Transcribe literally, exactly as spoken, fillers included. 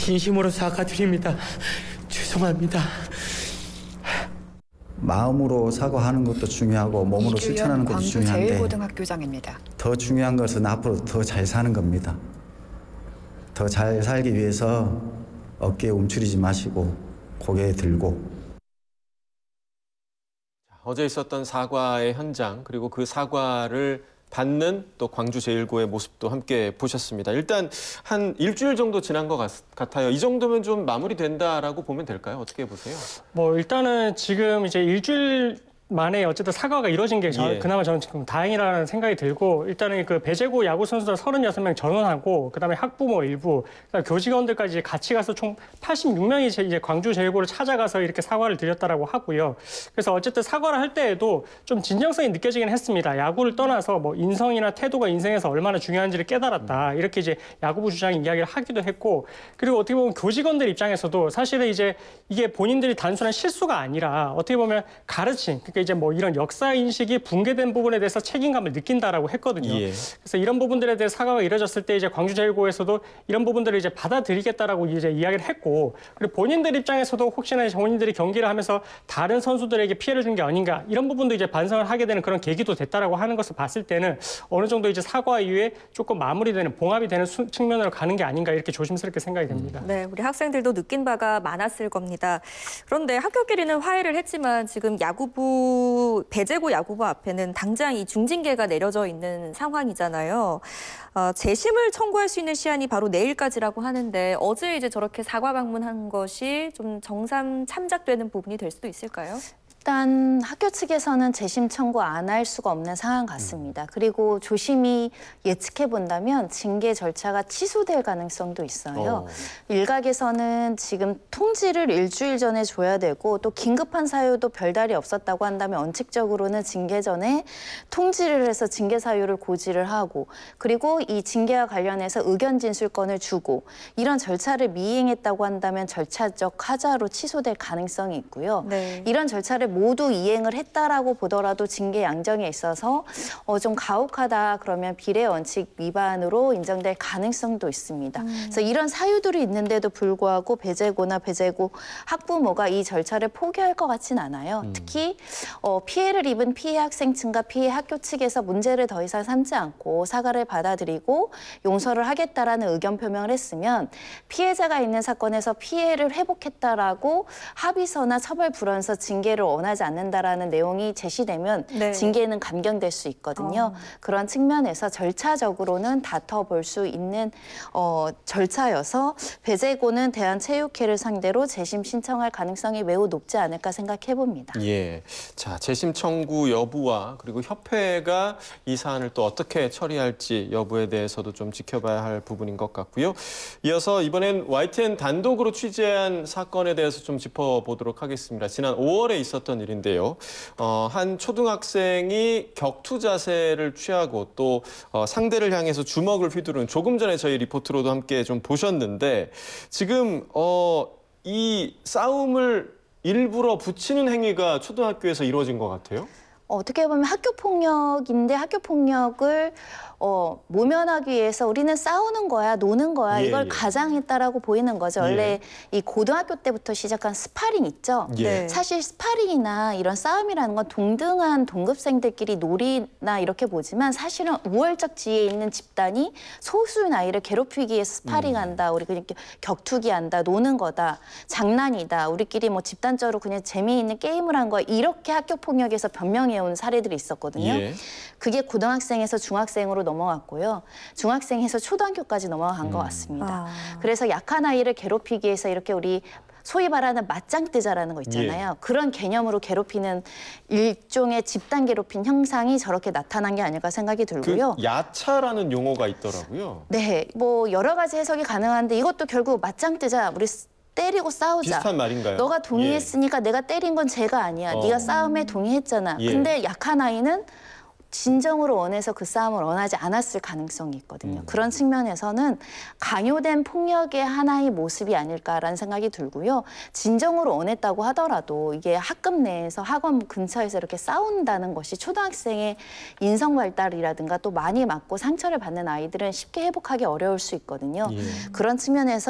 진심으로 사과드립니다. 죄송합니다. 마음으로 사과하는 것도 중요하고 몸으로 실천하는 것도 중요한데 광주제일고등학교장입니다. 더 중요한 것은 앞으로 더 잘 사는 겁니다. 더 잘 살기 위해서 어깨에 움츠리지 마시고 고개 들고. 어제 있었던 사과의 현장 그리고 그 사과를 받는 또 광주제일고의 모습도 함께 보셨습니다. 일단 한 일주일 정도 지난 것 같, 같아요. 이 정도면 좀 마무리된다라고 보면 될까요? 어떻게 보세요? 뭐 일단은 지금 이제 일주일 만에 어쨌든 사과가 이뤄진 게 저, 예. 그나마 저는 지금 다행이라는 생각이 들고, 일단은 그 배제고 야구 선수들 서른여섯 명 전원하고 그다음에 학부모 일부, 그다음에 교직원들까지 같이 가서 총 팔십육 명이 이제 광주 제일고를 찾아가서 이렇게 사과를 드렸다라고 하고요. 그래서 어쨌든 사과를 할 때에도 좀 진정성이 느껴지긴 했습니다. 야구를 떠나서 뭐 인성이나 태도가 인생에서 얼마나 중요한지를 깨달았다. 이렇게 이제 야구부 주장이 이야기를 하기도 했고, 그리고 어떻게 보면 교직원들 입장에서도 사실은 이제 이게 본인들이 단순한 실수가 아니라 어떻게 보면 가르침, 그러니까 이제 뭐 이런 역사 인식이 붕괴된 부분에 대해서 책임감을 느낀다라고 했거든요. 예. 그래서 이런 부분들에 대해 사과가 이뤄졌을 때 이제 광주제일고에서도 이런 부분들을 이제 받아들이겠다라고 이제 이야기를 했고, 그리고 본인들 입장에서도 혹시나 본인들이 경기를 하면서 다른 선수들에게 피해를 준 게 아닌가 이런 부분도 이제 반성을 하게 되는 그런 계기도 됐다라고 하는 것을 봤을 때는 어느 정도 이제 사과 이후에 조금 마무리되는 봉합이 되는 수, 측면으로 가는 게 아닌가 이렇게 조심스럽게 생각이 됩니다. 네, 우리 학생들도 느낀 바가 많았을 겁니다. 그런데 학교끼리는 화해를 했지만 지금 야구부 배제고 야구부 앞에는 당장 이 중징계가 내려져 있는 상황이잖아요. 어, 재심을 청구할 수 있는 시한이 바로 내일까지라고 하는데 어제 이제 저렇게 사과 방문한 것이 좀 정상 참작되는 부분이 될 수도 있을까요? 일단 학교 측에서는 재심 청구 안 할 수가 없는 상황 같습니다. 그리고 조심히 예측해 본다면 징계 절차가 취소될 가능성도 있어요. 어. 일각에서는 지금 통지를 일주일 전에 줘야 되고 또 긴급한 사유도 별다리 없었다고 한다면 원칙적으로는 징계 전에 통지를 해서 징계 사유를 고지를 하고, 그리고 이 징계와 관련해서 의견 진술권을 주고, 이런 절차를 미행했다고 한다면 절차적 하자로 취소될 가능성이 있고요. 네. 이런 절차를 모두 이행을 했다라고 보더라도 징계 양정에 있어서 어, 좀 가혹하다 그러면 비례 원칙 위반으로 인정될 가능성도 있습니다. 음. 그래서 이런 사유들이 있는데도 불구하고 배제고나 배제고 학부모가 이 절차를 포기할 것 같진 않아요. 음. 특히 어, 피해를 입은 피해 학생 측과 피해 학교 측에서 문제를 더 이상 삼지 않고 사과를 받아들이고 용서를 하겠다라는 의견 표명을 했으면 피해자가 있는 사건에서 피해를 회복했다라고 합의서나 처벌 불원서 징계를 원하지 않는다라는 내용이 제시되면 네. 징계는 감경될 수 있거든요. 어. 그런 측면에서 절차적으로는 다퉈볼 수 있는 어, 절차여서 배제고는 대한체육회를 상대로 재심 신청할 가능성이 매우 높지 않을까 생각해 봅니다. 예, 자 재심 청구 여부와 그리고 협회가 이 사안을 또 어떻게 처리할지 여부에 대해서도 좀 지켜봐야 할 부분인 것 같고요. 이어서 이번엔 와이티엔 단독으로 취재한 사건에 대해서 좀 짚어보도록 하겠습니다. 지난 오월에 있었던 일인데요. 어, 한 초등학생이 격투 자세를 취하고 또 어, 상대를 향해서 주먹을 휘두르는, 조금 전에 저희 리포트로도 함께 좀 보셨는데, 지금 어, 이 싸움을 일부러 붙이는 행위가 초등학교에서 이루어진 것 같아요. 어떻게 보면 학교 폭력인데 학교 폭력을 어, 모면하기 위해서 우리는 싸우는 거야, 노는 거야, 예, 이걸 예. 가장했다라고 보이는 거죠. 예. 원래 이 고등학교 때부터 시작한 스파링 있죠. 예. 사실 스파링이나 이런 싸움이라는 건 동등한 동급생들끼리 놀이나 이렇게 보지만 사실은 우월적 지위에 있는 집단이 소수인 아이를 괴롭히기 위해서 스파링한다, 음. 우리 그냥 격투기한다, 노는 거다, 장난이다, 우리끼리 뭐 집단적으로 그냥 재미있는 게임을 한 거야, 이렇게 학교 폭력에서 변명해온 사례들이 있었거든요. 예. 그게 고등학생에서 중학생으로 넘어갔고요. 중학생에서 초등학교까지 넘어간 음. 것 같습니다. 아. 그래서 약한 아이를 괴롭히기 위해서 이렇게 우리 소위 말하는 맞짱뜨자라는 거 있잖아요. 예. 그런 개념으로 괴롭히는 일종의 집단 괴롭힘 형상이 저렇게 나타난 게 아닐까 생각이 들고요. 그 야차라는 용어가 있더라고요. 네, 뭐 여러 가지 해석이 가능한데 이것도 결국 맞짱뜨자, 우리 때리고 싸우자. 비슷한 말인가요? 너가 동의했으니까 예. 내가 때린 건 죄가 아니야. 어. 네가 싸움에 동의했잖아. 예. 근데 약한 아이는 진정으로 원해서 그 싸움을 원하지 않았을 가능성이 있거든요. 음. 그런 측면에서는 강요된 폭력의 하나의 모습이 아닐까라는 생각이 들고요. 진정으로 원했다고 하더라도 이게 학급 내에서 학원 근처에서 이렇게 싸운다는 것이 초등학생의 인성 발달이라든가 또 많이 맞고 상처를 받는 아이들은 쉽게 회복하기 어려울 수 있거든요. 예. 그런 측면에서